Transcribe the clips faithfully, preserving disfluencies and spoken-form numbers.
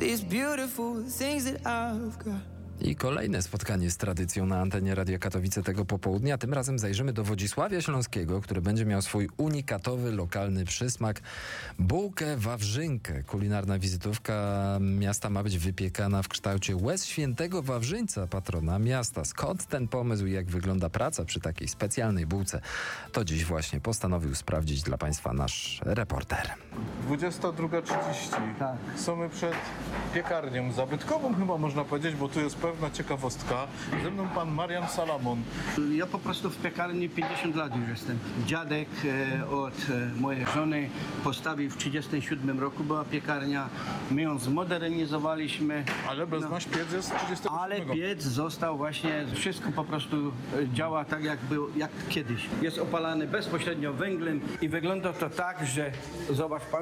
these beautiful things that I've got. I kolejne spotkanie z tradycją na antenie Radia Katowice tego popołudnia. Tym razem zajrzymy do Wodzisławia Śląskiego, który będzie miał swój unikatowy, lokalny przysmak. Bułkę Wawrzynkę. Kulinarna wizytówka miasta ma być wypiekana w kształcie łez świętego Wawrzyńca, patrona miasta. Skąd ten pomysł i jak wygląda praca przy takiej specjalnej bułce? To dziś właśnie postanowił sprawdzić dla Państwa nasz reporter. dwudziesta druga trzydzieści. Tak. Są przed piekarnią zabytkową chyba można powiedzieć, bo tu jest pewna ciekawostka. Ze mną pan Marian Salamon. Ja po prostu w piekarni pięćdziesiąt lat już jestem. Dziadek e, od e, mojej żony postawił w trzydziestym siódmym roku, była piekarnia. My ją zmodernizowaliśmy. Ale bez nasz piec jest z trzydziestego Ale siódmego. piec został właśnie, wszystko po prostu e, działa tak jak był, jak kiedyś. Jest opalany bezpośrednio węglem i wygląda to tak, że zobacz pan.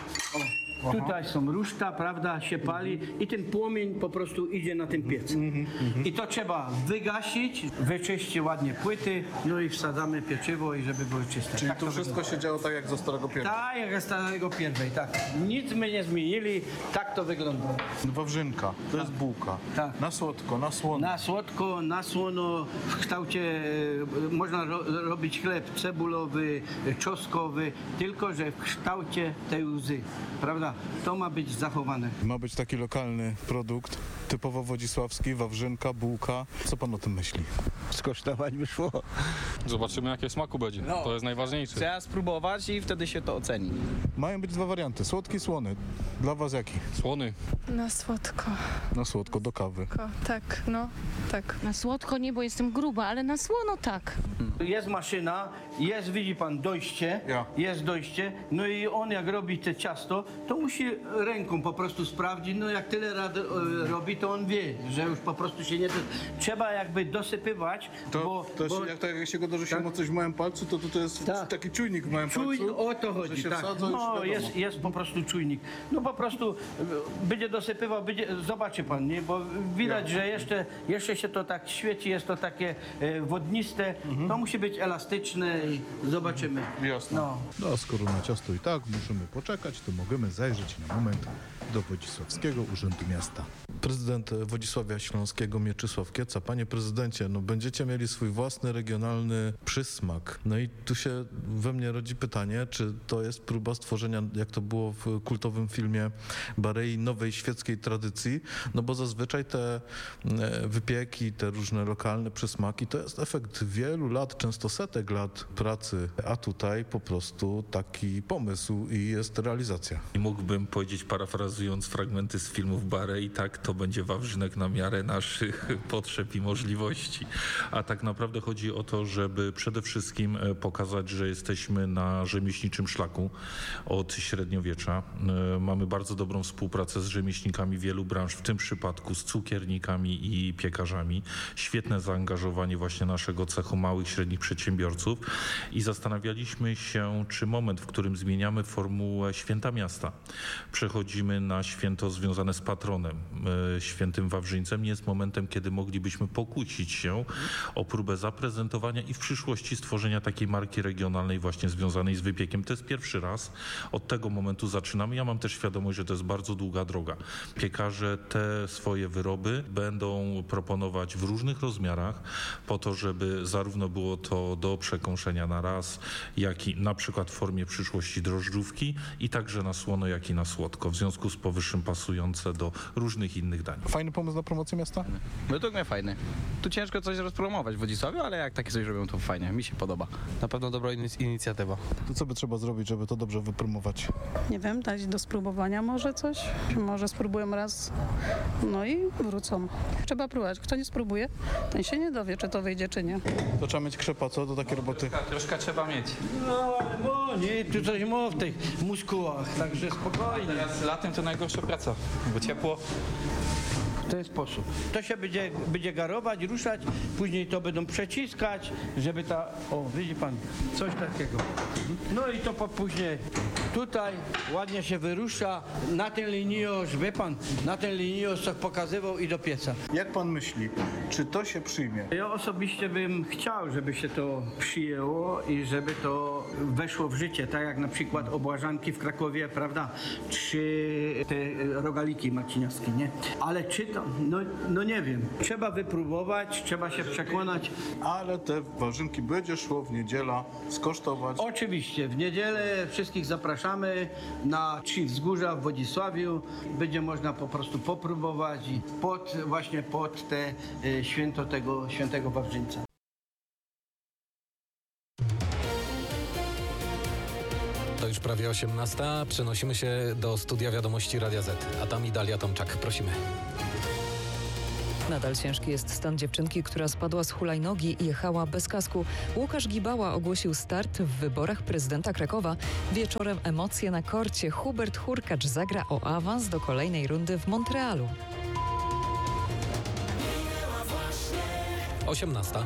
O, tutaj są ruszta, prawda, się pali i ten płomień po prostu idzie na ten piec. I to trzeba wygasić, wyczyścić ładnie płyty, no i wsadzamy pieczywo i żeby były czyste. Czyli Tak tu to wszystko wygląda. się działo tak jak ze starego piętra. Tak, jak z starego pierwej, tak. Nic my nie zmienili, tak to wygląda. Wawrzynka, to jest bułka. Tak. Na słodko, na słono. Na słodko, na słono, w kształcie e, można ro, robić chleb cebulowy, e, czosnkowy, tylko że w kształcie tej łzy, prawda? To ma być zachowane. Ma być taki lokalny produkt, typowo wodzisławski, wawrzynka, bułka. Co pan o tym myśli? Skosztować by szło. Zobaczymy, jakie w smaku będzie. No. To jest najważniejsze. Trzeba spróbować i wtedy się to oceni. Mają być dwa warianty, słodki, słony. Dla was jaki? Słony. Na słodko. Na słodko, do kawy. Ko, tak, no, tak. Na słodko nie, bo jestem gruba, ale na słono tak. Jest maszyna, jest, widzi pan, dojście, Ja. jest dojście, no i on jak robi te ciasto, to musi ręką po prostu sprawdzić, no jak tyle rad, e, robi, to on wie, że już po prostu się nie... Trzeba jakby dosypywać, To, bo... to bo się, jak, tak, jak się go dorzuciło tak? coś w małym palcu, to to jest Tak. taki czujnik w małym Czuj, palcu. o to że chodzi, się tak. wsadza, już No, wiadomo. jest, jest po prostu czujnik. No po prostu e, będzie dosypywał, będzie, zobaczy pan, nie? Bo widać, że jeszcze, jeszcze się to tak świeci, jest to takie e, wodniste, to musi być elastyczne i zobaczymy. Jasne. No. No a skoro na ciasto i tak musimy poczekać, to możemy zajrzeć na moment do Wodzisławskiego Urzędu Miasta. Prezydent Wodzisławia Śląskiego Mieczysław Kieca. Panie prezydencie, no będziecie mieli swój własny regionalny przysmak. No i tu się we mnie rodzi pytanie, czy to jest próba stworzenia, jak to było w kultowym filmie Barei, nowej świeckiej tradycji? No bo zazwyczaj te e, wypieki, te różne lokalne przysmaki to jest efekt wielu lat, często setek lat pracy, a tutaj po prostu taki pomysł i jest realizacja. I mógłbym powiedzieć, parafrazując fragmenty z filmów Barei, tak, to będzie wawrzynek na miarę naszych potrzeb i możliwości. A tak naprawdę chodzi o to, żeby przede wszystkim pokazać, że jesteśmy na rzemieślniczym szlaku od średniowiecza. Mamy bardzo dobrą współpracę z rzemieślnikami wielu branż, w tym przypadku z cukiernikami i piekarzami. Świetne zaangażowanie właśnie naszego cechu małych, średnich przedsiębiorców i zastanawialiśmy się, czy moment, w którym zmieniamy formułę Święta Miasta, przechodzimy na święto związane z patronem, e, świętym Wawrzyńcem, nie jest momentem, kiedy moglibyśmy pokłócić się o próbę zaprezentowania i w przyszłości stworzenia takiej marki regionalnej właśnie związanej z wypiekiem. To jest pierwszy raz. Od tego momentu zaczynamy. Ja mam też świadomość, że to jest bardzo długa droga. Piekarze te swoje wyroby będą proponować w różnych rozmiarach po to, żeby zarówno było to do przekąszenia na raz, jak i na przykład w formie przyszłości drożdżówki i także na słono, jak i na słodko. W związku z powyższym pasujące do różnych innych dań. Fajny pomysł na promocję miasta? Według mnie fajny. Tu ciężko coś rozpromować w Wodzisławiu, ale jak takie coś robią, to fajnie. Mi się podoba. Na pewno dobra inicjatywa. To co by trzeba zrobić, żeby to dobrze wypromować? Nie wiem, dać do spróbowania może coś. Może spróbują raz, no i wrócą. Trzeba próbować. Kto nie spróbuje, ten się nie dowie, czy to wyjdzie, czy nie. To trzeba mieć krzepa, co? Do takiej roboty. Troszkę trzeba mieć. No, bo nie, tu coś ma w tych muskułach, także spokojnie. Teraz latem to najgorsza praca, bo ciepło. ten sposób. To się będzie, będzie garować, ruszać, później to będą przeciskać, żeby ta, o widzi pan, coś takiego. No i to po, później tutaj ładnie się wyrusza, na ten linioż, wie pan, na ten linioż co pokazywał i do pieca. Jak pan myśli, czy to się przyjmie? Ja osobiście bym chciał, żeby się to przyjęło i żeby to weszło w życie, tak jak na przykład obłażanki w Krakowie, prawda, czy te rogaliki marciniowskie, nie? Ale czy to, no, no nie wiem, trzeba wypróbować, trzeba się przekonać. Ale te warzynki będzie szło w niedziela skosztować. Oczywiście, w niedzielę wszystkich zapraszamy na Trzy Wzgórza w Wodzisławiu. Będzie można po prostu popróbować i pod, właśnie pod te y, święto tego świętego Wawrzyńca. To już prawie osiemnasta. Przenosimy się do studia Wiadomości Radia Z. A tam i Dalia Tomczak. Prosimy. Nadal ciężki jest stan dziewczynki, która spadła z hulajnogi i jechała bez kasku. Łukasz Gibała ogłosił start w wyborach prezydenta Krakowa. Wieczorem emocje na korcie. Hubert Hurkacz zagra o awans do kolejnej rundy w Montrealu. osiemnasta.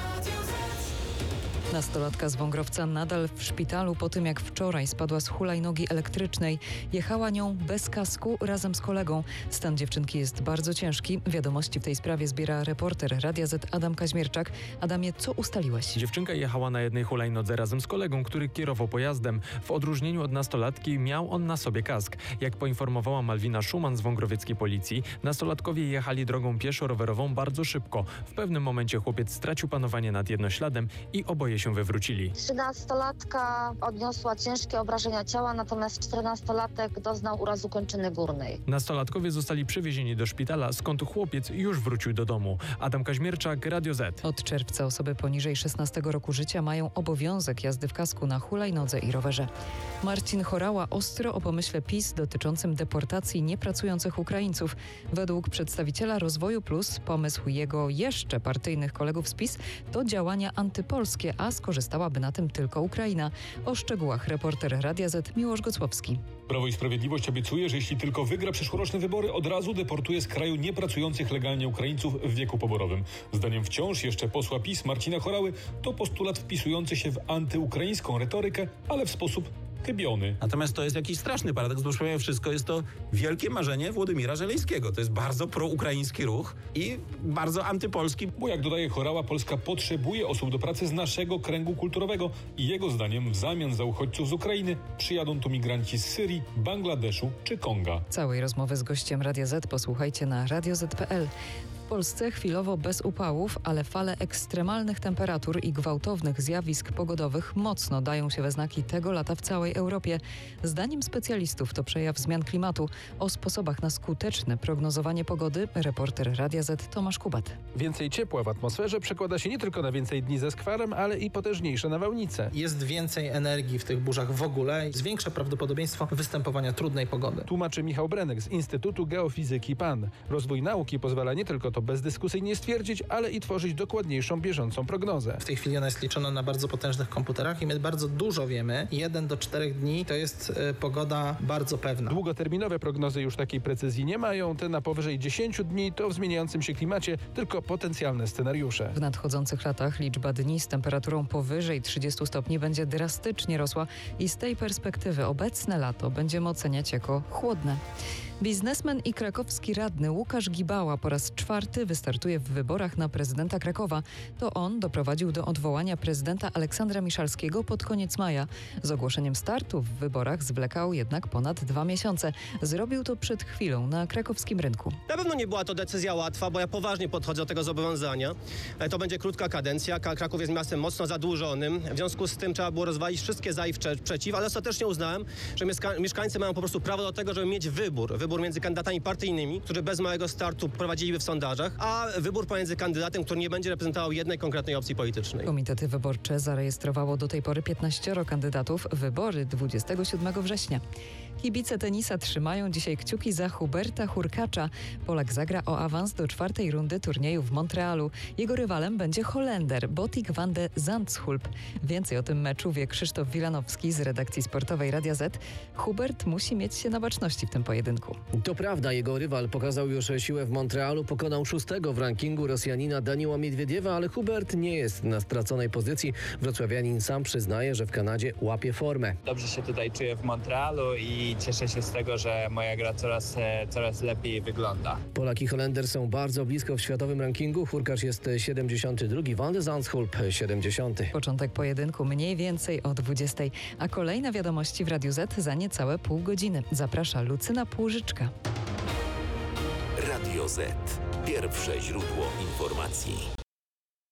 Nastolatka z Wągrowca nadal w szpitalu po tym, jak wczoraj spadła z hulajnogi elektrycznej. Jechała nią bez kasku razem z kolegą. Stan dziewczynki jest bardzo ciężki. Wiadomości w tej sprawie zbiera reporter Radia Z Adam Kaźmierczak. Adamie, co ustaliłeś? Dziewczynka jechała na jednej hulajnodze razem z kolegą, który kierował pojazdem. W odróżnieniu od nastolatki miał on na sobie kask. Jak poinformowała Malwina Szuman z wągrowieckiej policji, nastolatkowie jechali drogą pieszo-rowerową bardzo szybko. W pewnym momencie chłopiec stracił panowanie nad jednośladem i oboje się wywrócili. trzynastolatka odniosła ciężkie obrażenia ciała, natomiast czternastolatek doznał urazu kończyny górnej. Nastolatkowie zostali przewiezieni do szpitala, skąd chłopiec już wrócił do domu. Adam Kaźmierczak, Radio Z. Od czerwca osoby poniżej szesnastego roku życia mają obowiązek jazdy w kasku na hulajnodze i rowerze. Marcin Horała ostro o pomyśle PiS dotyczącym deportacji niepracujących Ukraińców. Według przedstawiciela Rozwoju Plus pomysł jego jeszcze partyjnych kolegów z PiS to działania antypolskie, a skorzystałaby na tym tylko Ukraina. O szczegółach reporter Radia Z Miłosz Gocłowski. Prawo i Sprawiedliwość obiecuje, że jeśli tylko wygra przyszłoroczne wybory, od razu deportuje z kraju niepracujących legalnie Ukraińców w wieku poborowym. Zdaniem wciąż jeszcze posła PiS Marcina Horały to postulat wpisujący się w antyukraińską retorykę, ale w sposób chybiony. Natomiast to jest jakiś straszny paradoks, bo mimo wszystko jest to wielkie marzenie Włodymira Żeleńskiego. To jest bardzo proukraiński ruch i bardzo antypolski. Bo jak dodaje Horała, Polska potrzebuje osób do pracy z naszego kręgu kulturowego i jego zdaniem w zamian za uchodźców z Ukrainy przyjadą tu migranci z Syrii, Bangladeszu czy Konga. Całej rozmowy z gościem Radia Z posłuchajcie na radio zet kropka pe el. W Polsce chwilowo bez upałów, ale fale ekstremalnych temperatur i gwałtownych zjawisk pogodowych mocno dają się we znaki tego lata w całej Europie. Zdaniem specjalistów to przejaw zmian klimatu. O sposobach na skuteczne prognozowanie pogody reporter Radia Z Tomasz Kubat. Więcej ciepła w atmosferze przekłada się nie tylko na więcej dni ze skwarem, ale i potężniejsze nawałnice. Jest więcej energii w tych burzach w ogóle i zwiększa prawdopodobieństwo występowania trudnej pogody. Tłumaczy Michał Brenek z Instytutu Geofizyki P A N. Rozwój nauki pozwala nie tylko to bezdyskusyjnie stwierdzić, ale i tworzyć dokładniejszą, bieżącą prognozę. W tej chwili ona jest liczona na bardzo potężnych komputerach i my bardzo dużo wiemy. Jeden do czterech dni to jest y, pogoda bardzo pewna. Długoterminowe prognozy już takiej precyzji nie mają. Te na powyżej dziesięciu dni to w zmieniającym się klimacie tylko potencjalne scenariusze. W nadchodzących latach liczba dni z temperaturą powyżej trzydziestu stopni będzie drastycznie rosła i z tej perspektywy obecne lato będziemy oceniać jako chłodne. Biznesmen i krakowski radny Łukasz Gibała po raz czwarty wystartuje w wyborach na prezydenta Krakowa. To on doprowadził do odwołania prezydenta Aleksandra Miszalskiego pod koniec maja. Z ogłoszeniem startu w wyborach zwlekał jednak ponad dwa miesiące. Zrobił to przed chwilą na krakowskim rynku. Na pewno nie była to decyzja łatwa, bo ja poważnie podchodzę do tego zobowiązania. To będzie krótka kadencja. Kraków jest miastem mocno zadłużonym. W związku z tym trzeba było rozwalić wszystkie za i przeciw, ale ostatecznie uznałem, że mieszkańcy mają po prostu prawo do tego, żeby mieć wybór. Wybór między kandydatami partyjnymi, którzy bez małego startu prowadziliby w sondażach, a wybór pomiędzy kandydatem, który nie będzie reprezentował jednej konkretnej opcji politycznej. Komitety wyborcze zarejestrowało do tej pory piętnaścioro kandydatów. Wybory dwudziestego siódmego września. Kibice tenisa trzymają dzisiaj kciuki za Huberta Hurkacza. Polak zagra o awans do czwartej rundy turnieju w Montrealu. Jego rywalem będzie Holender Botik van de Zandschulp. Więcej o tym meczu wie Krzysztof Wilanowski z redakcji sportowej Radia Z. Hubert musi mieć się na baczności w tym pojedynku. To prawda, jego rywal pokazał już siłę w Montrealu, pokonał szóstego w rankingu Rosjanina Daniła Miedwiediewa, ale Hubert nie jest na straconej pozycji. Wrocławianin sam przyznaje, że w Kanadzie łapie formę. Dobrze się tutaj czuję w Montrealu i cieszę się z tego, że moja gra coraz, coraz lepiej wygląda. Polak i Holender są bardzo blisko w światowym rankingu. Hurkacz jest siedemdziesiąty drugi, van de Zandschulp siedemdziesiąty. Początek pojedynku mniej więcej o dwudziestej, a kolejne wiadomości w Radiu Z za niecałe pół godziny. Zaprasza Lucyna Płużyczka. Radio Z. Pierwsze źródło informacji.